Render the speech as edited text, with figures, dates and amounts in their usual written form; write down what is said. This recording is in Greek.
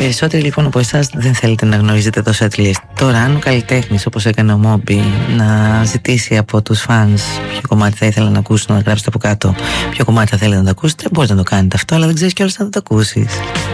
περισσότεροι λοιπόν από εσάς δεν θέλετε να γνωρίζετε το setlist. Τώρα, αν ο καλλιτέχνης, όπως έκανε ο Moby, να ζητήσει από τους φανς ποιο κομμάτι θα ήθελα να ακούσουν, να γράψετε από κάτω ποιο κομμάτι θα θέλετε να το ακούσετε, μπορείτε να το κάνετε αυτό, αλλά δεν ξέρεις κιόλας να το ακούσεις.